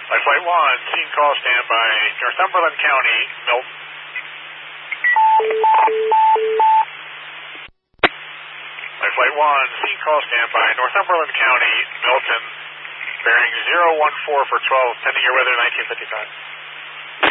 By Flight 1, scene call standby, Northumberland County, Milton. By Flight 1, scene call standby, Northumberland County, Milton, bearing 014 for 12, pending your weather 1955.